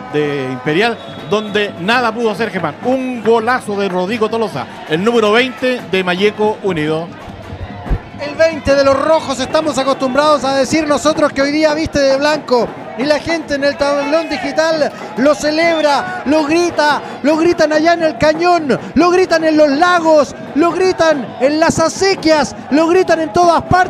de Imperial, donde nada pudo hacer Germán. Un golazo de Rodrigo Tolosa, el número 20 de Malleco Unido. El 20 de los rojos, estamos acostumbrados a decir nosotros que hoy día viste de blanco. Y la gente en el tablón digital lo celebra, lo gritan allá en el cañón, lo gritan en los lagos, lo gritan en las acequias, lo gritan en todas partes.